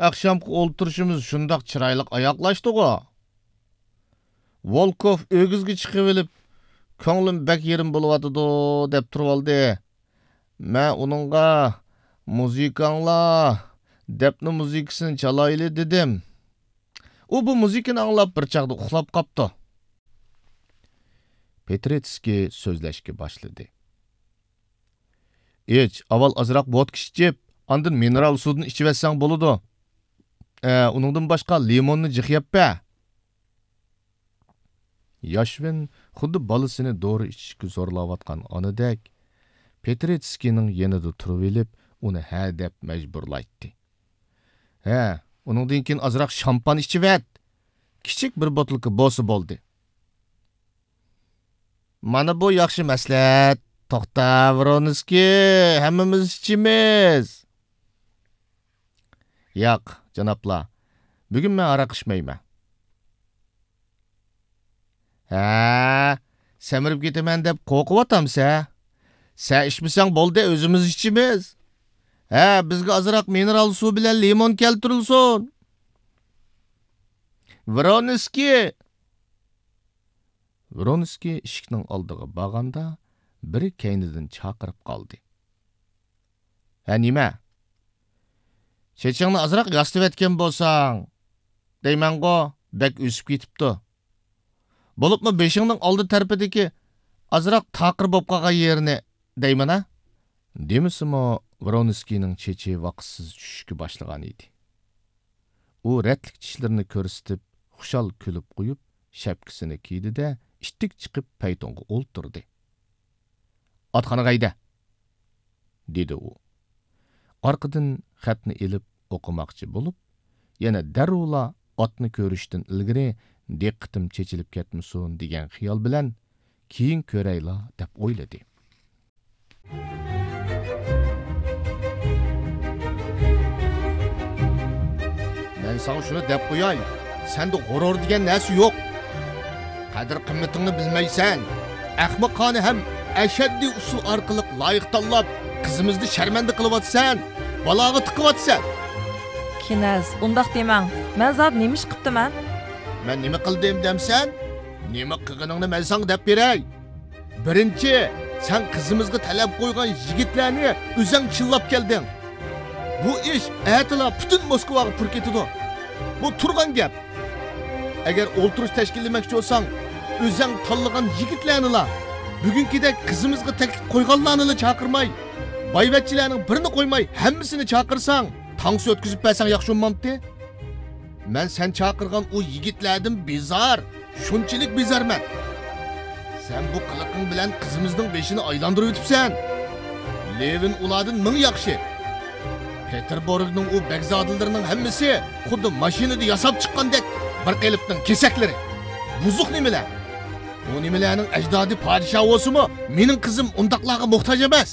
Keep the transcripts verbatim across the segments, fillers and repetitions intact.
akşamki olturuşumuz şundaq çıraylık ayaqlaşdı-go. Volkov ögüzgü çıkıp elip, "Könglim bek yerim boluwatydy" dep turup aldy. Men onunğa "Muzikangla" depni muzikasini çalaylı dedim. U bu muzikani anglap bir çağda uxlap qaptı. Petretski sözleşki başladı. "İç, aval azırak vodka içip, andın mineral sudunu içip etsen boludu. E, onundan başka limonunu jıqyap be." Yashvin xuddi balasini doğru içishga zo'rlayotgan onadek Petretskining yanida turib elib, uni ha deb majburlaydi. "Ha, uningdan keyin azroq shampan ichib et. Kichik bir botilka bo'lsa bo'ldi." "Mana bu yaxshi maslahat. To'xta, Vronsky, hammamiz ichimiz." "Yo'q, janoblar. Bugun men aroq ichmayman." "Ha, semirib ketaman deb qo'rqyapsan-sa? Sen içmesang bo'ldi, o'zimiz ichimiz. Ha, bizga azroq mineral suv bilan limon keltirilsin." "Vronsky!" Vronsky eshikning oldiga borganda biri keynidan chaqirib qoldi. "Ha, nima? Chechingni azroq yostib etgan bo'lsang, deyman-go, bek o'sib ketibdi. Bo'libmi beshingning oldi tarafidagi azroq taqir bo'lib qolgan yerini deyman-a?" Demisimi, Vronskyning chechi vaqtsiz tushishga boshlagan edi. U ratlik tishlarini ko'rsatib, xushal kulib qo'yib, shapkasini kiydi-da, ishtik chiqib paytonga o'ltirdi. "Otxonaga hayda," dedi u. Orqadan xatni elib o'qimoqchi bo'lib, yana darula otni ko'rishdan ilgari diqqatim chechilib ketmasin degan xiyol bilan keyin ko'rayla deb o'yladi. "Men sana shuni deb qo'yay, senda g'urur degan narsa yo'q. Qadr qimmatingni bilmaysan. Ahmoqona ham ashaddiy usul orqali loyiq tanlab, qizimizni sharmanda qilyapsan, baloga tiqyapsan." "Kinaz, undaq demang. Men zot nima ish qilibdiman?" "Men nima qildim demsan? Nima qilganingni men senga deb beray. Birinchi, sen qizimizga talab qo'ygan yigitlarni o'zing chillab kelding. Bu ish atila butun Moskvaga pur ketadi. Bu turgan gap. Agar o'ltirish tashkillamoqchi bo'lsang, o'zing tanlagan yigitlarni-la, bugünkidek qizimizga taklif qo'yganlarni chaqirmay, boyvachchilarning birini qo'ymay, hammasini chaqirsang, tangsi o'tkazib bersang yaxshi bo'lmamdi? Men sen chaqirgan o yigitlardan bezar, shunchalik bezarman. Sen bu qiliqing bilan qizimizning beshini aylantirib o'tibsan. Levin ulardan ming yaxshi. Peterburgning o begzodilarining hammasi xuddi mashinada yasab chiqqandek bir qilibning kesaklari. Buzuq nimalar? Bu nimalarning ajdodi podshoh bo'lsa-mi, mening qizim undaqlarga muhtoj emas.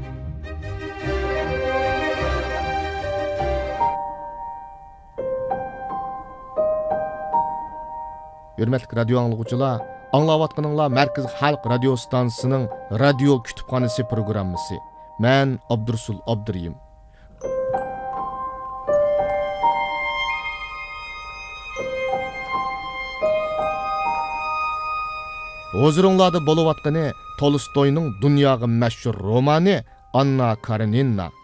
Hürmetli radio anlıqçılar, anlayatqanыңlar Merkez Xalq radio stansiyasining radio kütüphanesi programmasi. Men Abdursul Abduriyim. Huzuringlarda bo'layotgani Tolstoyning dunyoga mashhur romani Anna Karenina.